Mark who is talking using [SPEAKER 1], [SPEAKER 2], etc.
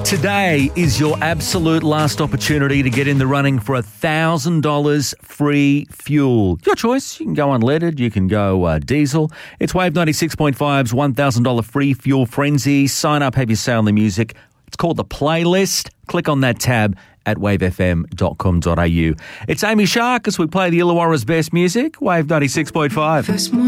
[SPEAKER 1] Today is your absolute last opportunity to get in the running for $1,000 free fuel. Your choice. You can go unleaded, you can go diesel. It's Wave 96.5's $1,000 free fuel frenzy. Sign up, have your say on the music. It's called The Playlist. Click on that tab at wavefm.com.au. It's Amy Shark as we play the Illawarra's best music, Wave 96.5.